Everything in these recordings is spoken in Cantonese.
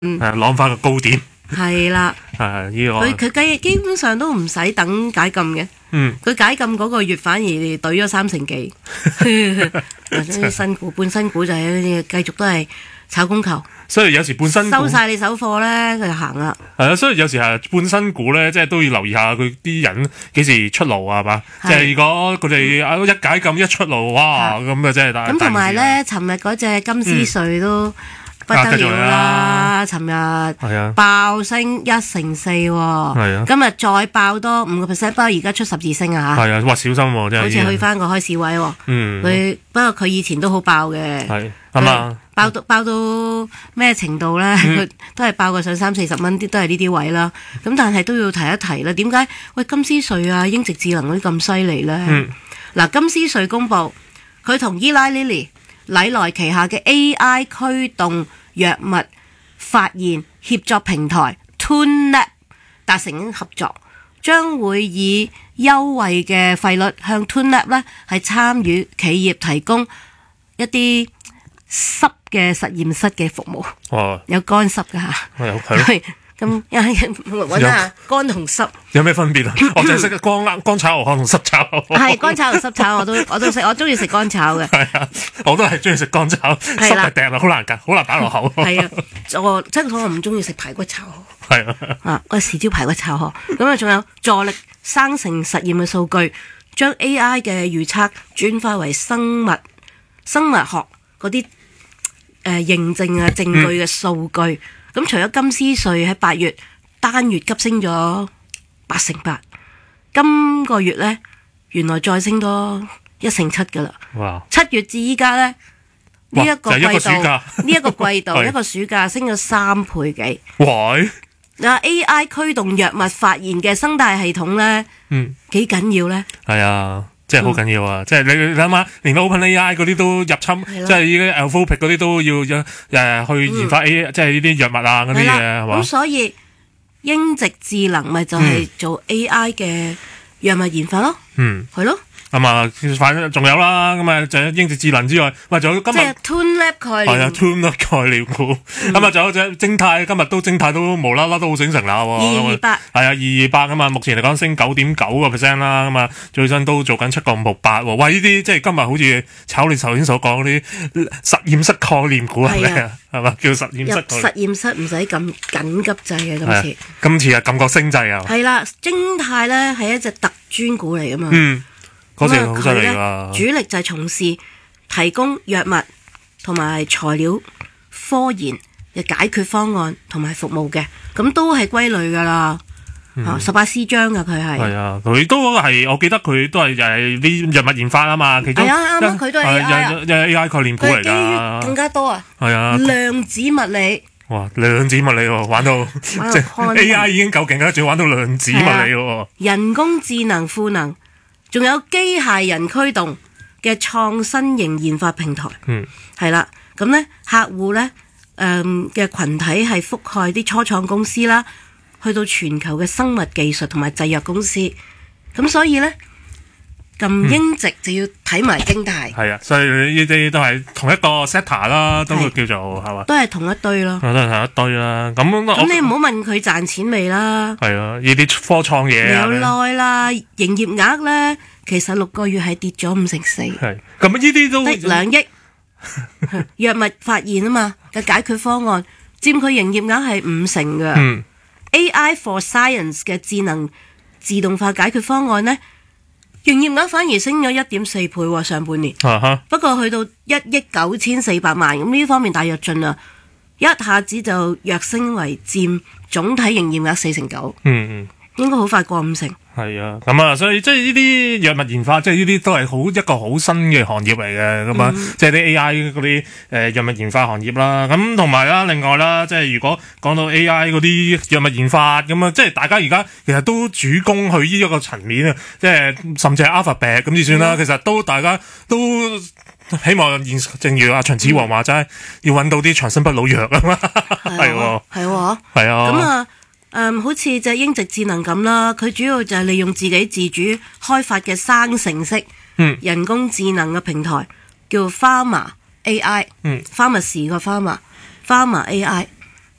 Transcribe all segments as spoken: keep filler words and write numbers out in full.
嗯，係朗化嘅高點。 係啦， 係呢個。 佢佢基基本上都唔使等解禁嘅。 嗯， 佢解禁嗰個月反而懟咗三成幾。或者新股、半新股就係繼續都係炒供求。 所以有時半新股收晒你手貨咧，佢就行啦。 係啊，所以有時係半新股咧，即係都要留意下佢啲人幾時出爐啊，係嘛？即係如果佢哋一解禁一出爐，哇咁啊，真係大。 咁同埋咧，尋日嗰隻金絲穗都不得了啦！尋日爆升一成四，今日再爆多五個 percent， 不過而家出十字星啊嚇。係啊，哇！小心喎，真係。好似去翻個開市位喎。嗯。佢不過佢以前都好爆嘅。 係。係嘛？ 爆到爆到咩程度咧？佢、嗯、都係爆過上三四十蚊，啲都係呢啲位啦。咁但係都要提一提啦。點解喂金絲穗啊、英直智能嗰啲咁犀利咧？嗱、嗯，金絲穗公佈佢同 Eli Lilly 禮來旗下嘅 A I 驅動藥物發現協作平台 TuneLab 達成合作，將會以優惠嘅費率向 TuneLab 咧係參與企業提供一啲濕嘅實驗室嘅服務，哦、有乾濕噶嚇，係咁揾下乾同濕有咩分別啊？我淨係識乾乾炒牛河同濕炒牛河， 係乾炒同濕炒我都我都食，我中意食乾炒嘅， 係啊，我都係中意食乾炒，濕係掟啊，好難㗎，好難打落口。 係啊，我即係我唔中意食排骨炒河，係啊，啊我豉椒排骨炒河，咁啊仲有助力生成實驗嘅數據，將 A I 嘅預測轉化為生物生物學嗰啲。誒、呃、認證啊證據嘅數據，咁、嗯、除咗金絲穗喺八月單月急升咗八成八，今個月咧原來再升多一成七噶啦。哇！七月至依家咧呢一個季度，呢一個季度一個暑假升咗三倍幾。哇！嗱 A I 驅動藥物發現嘅生態系統咧，嗯，幾緊要咧？係啊。即係好緊要啊！嗯、即係你你諗下，連 OpenAI 嗰啲都入侵，即係依啲 Anthropic 嗰啲都要誒、呃、去研發 A，、嗯、即係呢啲藥物啊嗰啲嘢係嘛？咁所以英直智能咪就係做 A I 嘅藥物研發咯。嗯，係咯。咁啊，反正仲有啦，咁啊，就係英直智能之外，喂，仲有今日即係 TuneLab 概念，係啊 ，TuneLab 概念股，咁啊，仲有隻晶泰，今日都晶泰都無啦啦都好醒成啦，二二八，係啊，二二八咁啊，目前嚟講升九點九個 percent 啦，咁啊，最新都做緊七個五毫八，喂，呢啲即係今日好似炒你頭先所講嗰啲實驗室概念股係咪啊？係嘛，叫實驗室。實驗室唔使咁緊急掣嘅今次，今次啊，感覺升掣啊。係啦，晶泰咧係一隻特專股嚟噶嘛。嗯。嗰隻好犀利㗎，主力就係從事提供藥物同埋材料科研嘅解決方案同埋服務嘅，咁都係歸類㗎啦。啊，十八 C 章㗎佢係。係啊，佢都係，我記得佢都係就係啲藥物研發啊嘛。其中係啊，啱啱佢都係 A I 啊 ，A I 概念股嚟㗎。更加多啊。係啊。量子物理。哇！量子物理喎，玩到即係 A I 已經夠勁啦，仲要玩到量子物理喎。人工智能賦能。仲有機械人驅動嘅創新型研發平台，嗯，係啦，咁咧客戶咧誒嘅群體係覆蓋啲初創公司啦，去到全球嘅生物技術同埋製藥公司，咁所以咧咁英直就要睇埋晶泰，係啊，所以呢啲都係同一個 sector 啦，都會叫做係嘛，都係同一堆咯，都係同一堆啦。咁咁你唔好問佢賺錢未啦，係啊，呢啲科創嘢有耐啦，營業額咧其實六個月係跌咗五成四，係咁呢啲都得兩億，藥物發現啊嘛嘅解決方案佔佢營業額係五成㗎，嗯 ，A I for Science 嘅智能自動化解決方案咧。營業額反而升咗一點四倍喎，上半年。Uh-huh. 不過去到一億九千四百萬，咁呢方面大躍進啦，一下子就躍升為佔總體營業額四成九。嗯嗯，應該好快過五成。係啊，咁啊，所以即係呢啲藥物研發，即係呢啲都係好一個好新嘅行業嚟嘅，咁啊、嗯，即係啲 A I 嗰啲誒藥物研發行業啦。咁同埋啦，另外啦，即係如果講到 A I 嗰啲藥物研發咁啊，即係大家而家其實都主攻去呢一個層面啊，即係甚至係 Alphabet 咁先算啦、嗯。其實都大家都希望現，正如阿秦始皇話齋，要揾到啲長生不老藥啊嘛，係喎，係喎，係啊，咁啊。誒、嗯，好似隻英直智能咁啦，佢主要就係利用自己自主開發嘅生成式、嗯、人工智能嘅平台，叫 Pharma A I， 嗯 Pharmacy 個 Pharma Pharma A I，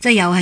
即係又係